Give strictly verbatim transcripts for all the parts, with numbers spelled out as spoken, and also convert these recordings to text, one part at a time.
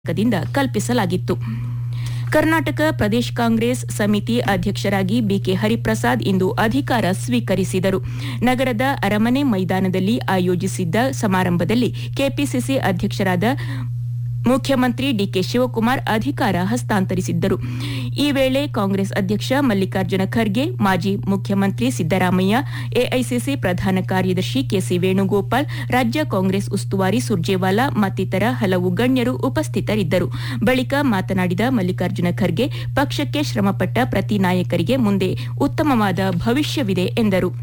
ದಿಂದ ಕಲ್ಪಿಸಲಾಗಿತ್ತು. ಕರ್ನಾಟಕ ಪ್ರದೇಶ ಕಾಂಗ್ರೆಸ್ ಸಮಿತಿ ಅಧ್ಯಕ್ಷರಾಗಿ ಬಿಕೆ ಹರಿಪ್ರಸಾದ್ ಇಂದು ಅಧಿಕಾರ ಸ್ವೀಕರಿಸಿದರು. ನಗರದ ಅರಮನೆ ಮೈದಾನದಲ್ಲಿ ಆಯೋಜಿಸಿದ್ದ ಸಮಾರಂಭದಲ್ಲಿ ಕೆಪಿಸಿಸಿ ಅಧ್ಯಕ್ಷರಾದ ಮುಖ್ಯಮಂತ್ರಿ ಡಿಕೆ ಶಿವಕುಮಾರ್ ಅಧಿಕಾರ ಹಸ್ತಾಂತರಿಸಿದ್ದರು. ಈ ವೇಳೆ ಕಾಂಗ್ರೆಸ್ ಅಧ್ಯಕ್ಷ ಮಲ್ಲಿಕಾರ್ಜುನ ಖರ್ಗೆ, ಮಾಜಿ ಮುಖ್ಯಮಂತ್ರಿ ಸಿದ್ದರಾಮಯ್ಯ, ಎಐಸಿಸಿ ಪ್ರಧಾನ ಕಾರ್ಯದರ್ಶಿ ಕೆಸಿ ವೇಣುಗೋಪಾಲ್, ರಾಜ್ಯ ಕಾಂಗ್ರೆಸ್ ಉಸ್ತುವಾರಿ ಸುರ್ಜೇವಾಲಾ ಮತ್ತಿತರ ಹಲವು ಗಣ್ಯರು ಉಪಸ್ಥಿತರಿದ್ದರು. ಬಳಿಕ ಮಾತನಾಡಿದ ಮಲ್ಲಿಕಾರ್ಜುನ ಖರ್ಗೆ, ಪಕ್ಷಕ್ಕೆ ಶ್ರಮಪಟ್ಟ ಪ್ರತಿ ನಾಯಕರಿಗೆ ಮುಂದೆ ಉತ್ತಮವಾದ ಭವಿಷ್ಯವಿದೆ ಎಂದರು.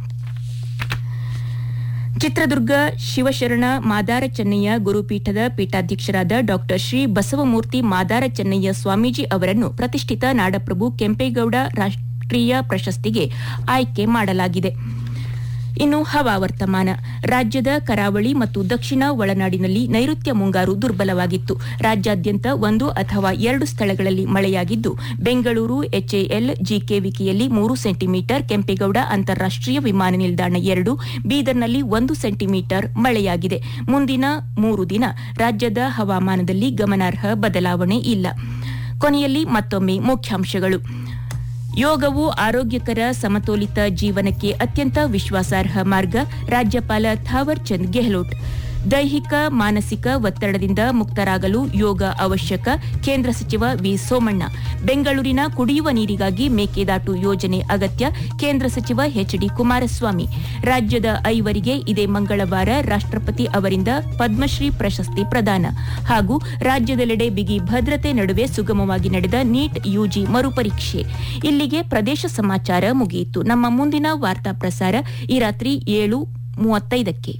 ಚಿತ್ರದುರ್ಗ ಶಿವಶರಣ ಮಾದಾರ ಚೆನ್ನಯ್ಯ ಗುರುಪೀಠದ ಪೀಠಾಧ್ಯಕ್ಷರಾದ ಡಾ ಶ್ರೀ ಬಸವಮೂರ್ತಿ ಮಾದಾರ ಚೆನ್ನಯ್ಯ ಸ್ವಾಮೀಜಿ ಅವರನ್ನು ಪ್ರತಿಷ್ಠಿತ ನಾಡಪ್ರಭು ಕೆಂಪೇಗೌಡ ರಾಷ್ಟ್ರೀಯ ಪ್ರಶಸ್ತಿಗೆ ಆಯ್ಕೆ ಮಾಡಲಾಗಿದೆ. ಇನ್ನು ಹವಾವರ್ತಮಾನ. ರಾಜ್ಯದ ಕರಾವಳಿ ಮತ್ತು ದಕ್ಷಿಣ ಒಳನಾಡಿನಲ್ಲಿ ನೈಋತ್ಯ ಮುಂಗಾರು ದುರ್ಬಲವಾಗಿತ್ತು. ರಾಜ್ಯಾದ್ಯಂತ ಒಂದು ಅಥವಾ ಎರಡು ಸ್ಥಳಗಳಲ್ಲಿ ಮಳೆಯಾಗಿದ್ದು, ಬೆಂಗಳೂರು ಎಚ್ಎಎಲ್ ಜಿಕೆವಿಕೆಯಲ್ಲಿ ಮೂರು ಸೆಂಟಿಮೀಟರ್, ಕೆಂಪೇಗೌಡ ಅಂತಾರಾಷ್ಟೀಯ ವಿಮಾನ ನಿಲ್ದಾಣ ಎರಡು, ಬೀದರ್ನಲ್ಲಿ ಒಂದು ಸೆಂಟಿಮೀಟರ್ ಮಳೆಯಾಗಿದೆ. ಮುಂದಿನ ಮೂರು ದಿನ ರಾಜ್ಯದ ಹವಾಮಾನದಲ್ಲಿ ಗಮನಾರ್ಹ ಬದಲಾವಣೆ ಇಲ್ಲ. ಕೊನೆಯಲ್ಲಿ ಮತ್ತೊಮ್ಮೆ ಮುಖ್ಯಾಂಶಗಳು. ಯೋಗವು ಆರೋಗ್ಯಕರ ಸಮತೋಲಿತ ಜೀವನಕ್ಕೆ ಅತ್ಯಂತ ವಿಶ್ವಾಸಾರ್ಹ ಮಾರ್ಗ, ರಾಜ್ಯಪಾಲ ಥಾವರ್ ಚಂದ್ ಗೆಹ್ಲೋಟ್. ದೈಹಿಕ ಮಾನಸಿಕ ಒತ್ತಡದಿಂದ ಮುಕ್ತರಾಗಲು ಯೋಗ ಅವಶ್ಯಕ, ಕೇಂದ್ರ ಸಚಿವ ವಿ ಸೋಮಣ್ಣ. ಬೆಂಗಳೂರಿನ ಕುಡಿಯುವ ನೀರಿಗಾಗಿ ಮೇಕೆದಾಟು ಯೋಜನೆ ಅಗತ್ಯ, ಕೇಂದ್ರ ಸಚಿವ ಎಚ್ ಡಿ ಕುಮಾರಸ್ವಾಮಿ. ರಾಜ್ಯದ ಐವರಿಗೆ ಇದೇ ಮಂಗಳವಾರ ರಾಷ್ಟ್ರಪತಿ ಅವರಿಂದ ಪದ್ಮಶ್ರೀ ಪ್ರಶಸ್ತಿ ಪ್ರದಾನ. ಹಾಗೂ ರಾಜ್ಯದೆಲ್ಲೆಡೆ ಬಿಗಿ ಭದ್ರತೆ ನಡುವೆ ಸುಗಮವಾಗಿ ನಡೆದ ನೀಟ್ ಯುಜಿ ಮರುಪರೀಕ್ಷೆ. ಇಲ್ಲಿಗೆ ಪ್ರದೇಶ ಸಮಾಚಾರ ಮುಗಿಯಿತು. ನಮ್ಮ ಮುಂದಿನ ವಾರ್ತಾ ಪ್ರಸಾರ ಈ ರಾತ್ರಿ ಏಳು ಮೂವತ್ತೈದಕ್ಕೆ.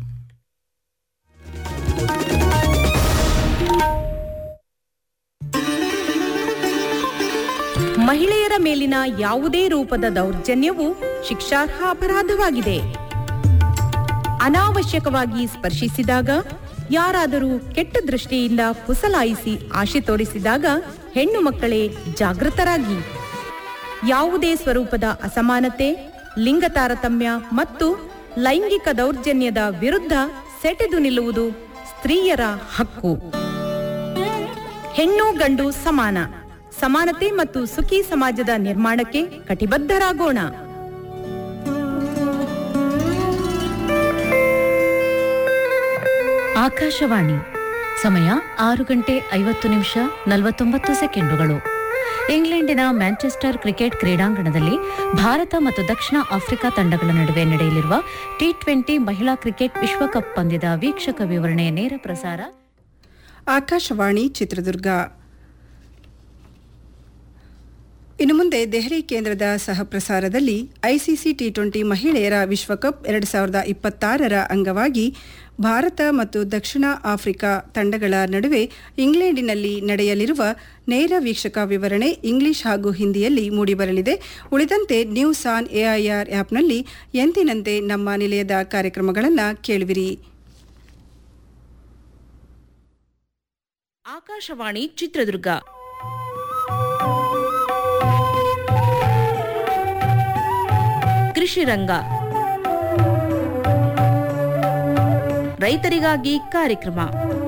ಮಹಿಳೆಯರ ಮೇಲಿನ ಯಾವುದೇ ರೂಪದ ದೌರ್ಜನ್ಯವು ಶಿಕ್ಷಾರ್ಹ ಅಪರಾಧವಾಗಿದೆ. ಅನಾವಶ್ಯಕವಾಗಿ ಸ್ಪರ್ಶಿಸಿದಾಗ, ಯಾರಾದರೂ ಕೆಟ್ಟ ದೃಷ್ಟಿಯಿಂದ ಪುಸಲಾಯಿಸಿ ಆಶೆ ತೋರಿಸಿದಾಗ ಹೆಣ್ಣು ಮಕ್ಕಳೇ ಜಾಗೃತರಾಗಿ. ಯಾವುದೇ ಸ್ವರೂಪದ ಅಸಮಾನತೆ, ಲಿಂಗ ತಾರತಮ್ಯ ಮತ್ತು ಲೈಂಗಿಕ ದೌರ್ಜನ್ಯದ ವಿರುದ್ಧ ಸೆಟೆದು ನಿಲ್ಲುವುದು ಸ್ತ್ರೀಯರ ಹಕ್ಕು. ಹೆಣ್ಣು ಗಂಡು ಸಮಾನ, ಸಮಾನತೆ ಮತ್ತು ಸುಖಿ ಸಮಾಜದ ನಿರ್ಮಾಣಕ್ಕೆ ಕಟಿಬದ್ಧರಾಗೋಣ. ಆಕಾಶವಾಣಿ. ಸಮಯ ಆರು ಗಂಟೆ ಐವತ್ತು ನಿಮಿಷ ನಲವತ್ತೊಂಬತ್ತು ಸೆಕೆಂಡುಗಳು. ಇಂಗ್ಲೆಂಡಿನ ಮ್ಯಾಂಚೆಸ್ಟರ್ ಕ್ರಿಕೆಟ್ ಕ್ರೀಡಾಂಗಣದಲ್ಲಿ ಭಾರತ ಮತ್ತು ದಕ್ಷಿಣ ಆಫ್ರಿಕಾ ತಂಡಗಳ ನಡುವೆ ನಡೆಯಲಿರುವ ಟಿ ಟ್ವೆಂಟಿ ಮಹಿಳಾ ಕ್ರಿಕೆಟ್ ವಿಶ್ವಕಪ್ ಪಂದ್ಯದ ವೀಕ್ಷಕ ವಿವರಣೆಯ ನೇರ ಪ್ರಸಾರ. ಆಕಾಶವಾಣಿ ಚಿತ್ರದುರ್ಗ. ಇನ್ನು ಮುಂದೆ ದೆಹಲಿ ಕೇಂದ್ರದ ಸಹ ಪ್ರಸಾರದಲ್ಲಿ ಐಸಿಸಿ ಟಿ ಟ್ವೆಂಟಿ ಮಹಿಳೆಯರ ವಿಶ್ವಕಪ್ ಎರಡು ಸಾವಿರದ ಇಪ್ಪತ್ತಾರರ ಅಂಗವಾಗಿ ಭಾರತ ಮತ್ತು ದಕ್ಷಿಣ ಆಫ್ರಿಕಾ ತಂಡಗಳ ನಡುವೆ ಇಂಗ್ಲೆಂಡಿನಲ್ಲಿ ನಡೆಯಲಿರುವ ನೇರ ವೀಕ್ಷಕ ವಿವರಣೆ ಇಂಗ್ಲಿಷ್ ಹಾಗೂ ಹಿಂದಿಯಲ್ಲಿ ಮೂಡಿಬರಲಿದೆ. ಉಳಿದಂತೆ ನ್ಯೂಸ್ ಆನ್ ಎಐಆರ್ ಆ್ಯಪ್ನಲ್ಲಿ ಎಂದಿನಂತೆ ನಮ್ಮ ನಿಲಯದ ಕಾರ್ಯಕ್ರಮಗಳನ್ನು ಕೇಳುವಿರಿ. ಆಕಾಶವಾಣಿ ಚಿತ್ರದುರ್ಗ. ಕೃಷಿ ರಂಗ, ರೈತರಿಗಾಗಿ ಕಾರ್ಯಕ್ರಮ.